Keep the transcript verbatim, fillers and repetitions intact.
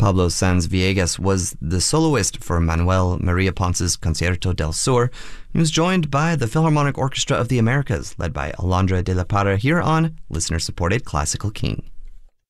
Pablo Sanz Villegas was the soloist for Manuel Maria Ponce's Concierto del Sur. He was joined by the Philharmonic Orchestra of the Americas, led by Alondra de la Parra, here on listener-supported Classical King.